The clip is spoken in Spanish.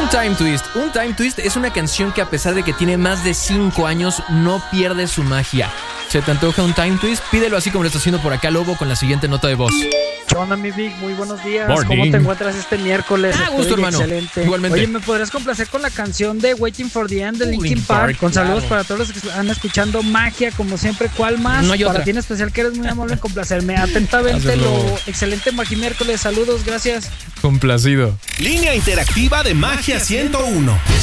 Time Twist. Un Time Twist es una canción que, a pesar de que tiene más de 5 años, no pierde su magia. ¿Se te antoja un Time Twist? Pídelo así como lo está haciendo por acá Lobo con la siguiente nota de voz. ¿Qué onda, mi Vic? Muy buenos días. Morning. ¿Cómo te encuentras este miércoles? Gusto, hermano. Excelente. Igualmente. Oye, ¿me podrías complacer con la canción de Waiting for the End de Linkin Park? Con saludos para todos los que están escuchando Magia, como siempre. ¿Cuál más? No hay para otra. ti en especial, que eres muy amable en complacerme. Atentamente, Hazlo. lo excelente Magia miércoles. Saludos, gracias. Complacido. Línea interactiva de Magia 101.